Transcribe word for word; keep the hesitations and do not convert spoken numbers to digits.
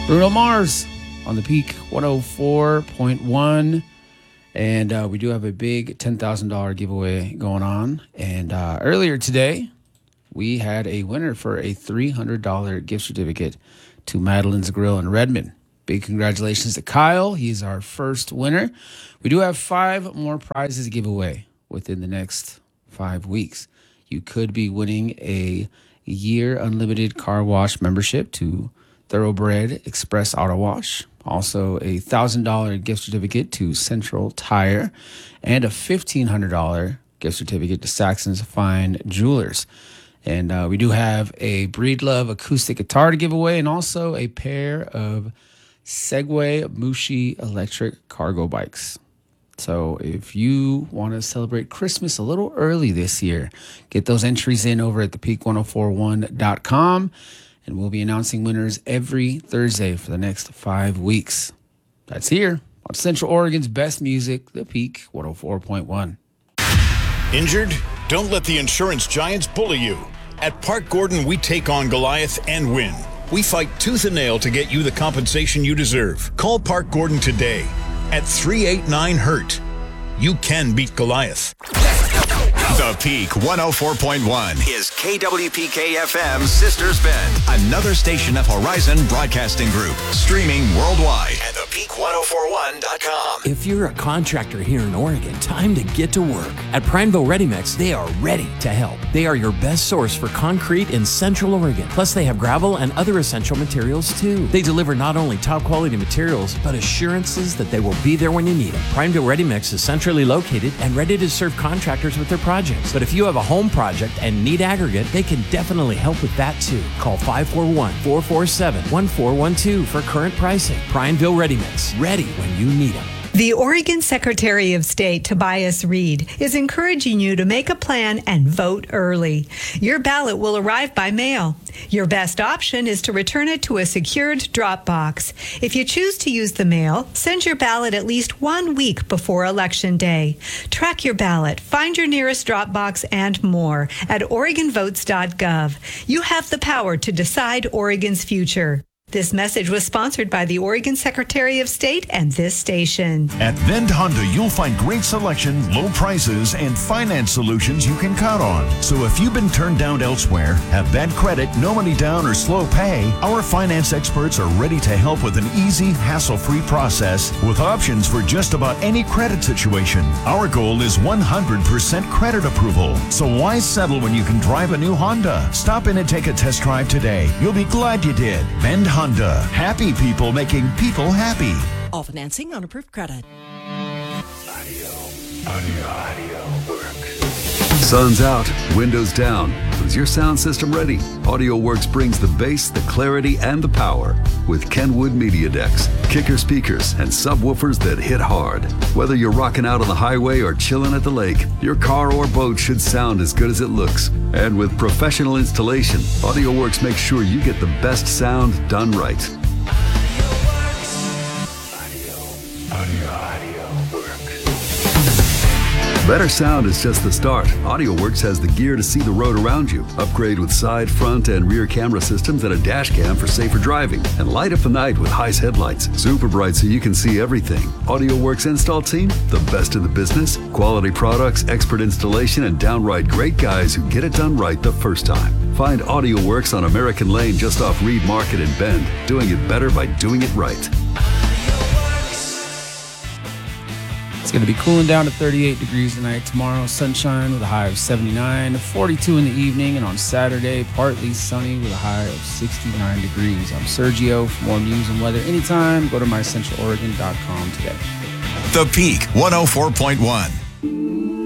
Bruno Mars on the Peak one oh four point one. And uh, we do have a big ten thousand dollars giveaway going on. And uh, earlier today, we had a winner for a three hundred dollars gift certificate to Madeline's Grill in Redmond. Big congratulations to Kyle. He's our first winner. We do have five more prizes to give away within the next five weeks. You could be winning a year unlimited car wash membership to Thoroughbred Express Auto Wash. Also a one thousand dollars gift certificate to Central Tire and a fifteen hundred dollars gift certificate to Saxon's Fine Jewelers. And uh, we do have a Breedlove acoustic guitar to give away and also a pair of Segway Mushi electric cargo bikes. So if you want to celebrate Christmas a little early this year, get those entries in over at the peak ten forty-one dot com. And we'll be announcing winners every Thursday for the next five weeks. That's here on Central Oregon's best music, The Peak one oh four point one. Injured? Don't let the insurance giants bully you. At Park Gordon, we take on Goliath and win. We fight tooth and nail to get you the compensation you deserve. Call Park Gordon today at three eight nine hurt. You can beat Goliath. The Peak one oh four point one is K W P K F M's Sisters Bend, another station of Horizon Broadcasting Group, streaming worldwide at the peak ten forty-one dot com. If you're a contractor here in Oregon, time to get to work. At Prineville Ready Mix, they are ready to help. They are your best source for concrete in Central Oregon. Plus, they have gravel and other essential materials too. They deliver not only top quality materials, but assurances that they will be there when you need them. Prineville Ready Mix is centrally located and ready to serve contractors with their projects. But if you have a home project and need aggregate, they can definitely help with that too. Call five four one, four four seven, one four one two for current pricing. Prineville Ready Mix, ready when you need them. The Oregon Secretary of State, Tobias Reed, is encouraging you to make a plan and vote early. Your ballot will arrive by mail. Your best option is to return it to a secured drop box. If you choose to use the mail, send your ballot at least one week before Election Day. Track your ballot, find your nearest drop box, and more at oregon votes dot gov. You have the power to decide Oregon's future. This message was sponsored by the Oregon Secretary of State and this station. At Vend Honda, you'll find great selection, low prices, and finance solutions you can count on. So if you've been turned down elsewhere, have bad credit, no money down, or slow pay, our finance experts are ready to help with an easy, hassle-free process with options for just about any credit situation. Our goal is one hundred percent credit approval. So why settle when you can drive a new Honda? Stop in and take a test drive today. You'll be glad you did. Vend Honda. Happy people making people happy. All financing on approved credit. Audio, audio, audio work. Sun's out, windows down. Is your sound system ready? AudioWorks brings the bass, the clarity, and the power with Kenwood Media Decks, kicker speakers, and subwoofers that hit hard. Whether you're rocking out on the highway or chilling at the lake, your car or boat should sound as good as it looks. And with professional installation, AudioWorks makes sure you get the best sound done right. Audio, audio, audio work. Better sound is just the start. AudioWorks has the gear to see the road around you. Upgrade with side, front, and rear camera systems and a dash cam for safer driving. And light up the night with Heis headlights. Super bright so you can see everything. AudioWorks install team, the best in the business. Quality products, expert installation, and downright great guys who get it done right the first time. Find AudioWorks on American Lane just off Reed Market in Bend. Doing it better by doing it right. It's going to be cooling down to thirty-eight degrees tonight. Tomorrow, sunshine with a high of seventy-nine, forty-two in the evening, and on Saturday, partly sunny with a high of sixty-nine degrees. I'm Sergio. For more news and weather anytime, go to my central oregon dot com today. The Peak one oh four point one.